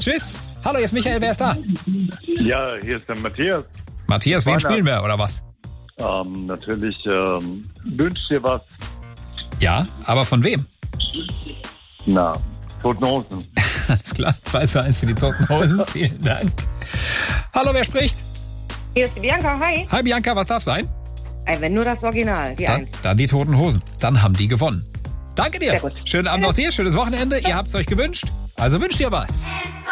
Tschüss. Hallo, jetzt Michael, wer ist da? Ja, hier ist der Matthias. Matthias, wen spielen wir, oder was? Natürlich wünsch dir was. Ja, aber von wem? Na, Toten Hosen. Alles klar, 2:1 für die Toten Hosen. Vielen Dank. Hallo, wer spricht? Hier ist die Bianca, hi. Hi Bianca, was darf sein? Wenn nur das Original, die 1. Dann die Toten Hosen. Dann haben die gewonnen. Danke dir. Sehr gut. Schönen Abend noch dir, schönes Wochenende. Ihr habt's euch gewünscht. Also wünscht ihr was.